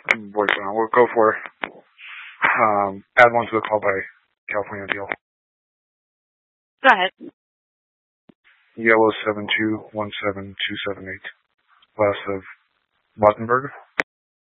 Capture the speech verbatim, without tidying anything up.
voicemail. We'll go for um, add one to the call by California Deal. Go ahead. Yellow seven two one seven two seven eight. West of Wattenberg.